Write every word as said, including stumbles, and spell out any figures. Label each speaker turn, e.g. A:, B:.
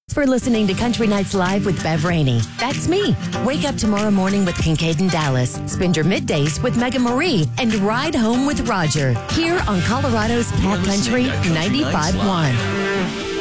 A: For listening to Country Nights Live with Bev Rainey. That's me. Wake up tomorrow morning with Kincaid and Dallas. Spend your middays with Mega Marie and ride home with Roger. Here on Colorado's Cat Country ninety-five point one.